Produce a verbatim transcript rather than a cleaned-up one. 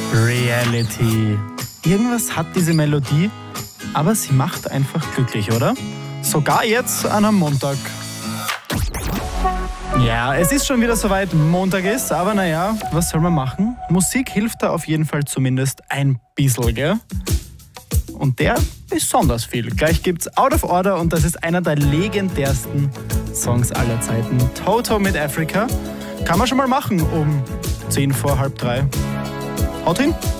Reality. Irgendwas hat diese Melodie, aber sie macht einfach glücklich, oder? Sogar jetzt an einem Montag. Ja, es ist schon wieder soweit Montag ist, aber naja, was soll man machen? Musik hilft da auf jeden Fall zumindest ein bisschen, gell? Und der besonders viel. Gleich gibt's Out of Order und das ist einer der legendärsten Songs aller Zeiten. Toto mit Africa. Kann man schon mal machen um zehn vor halb drei. Haut hin!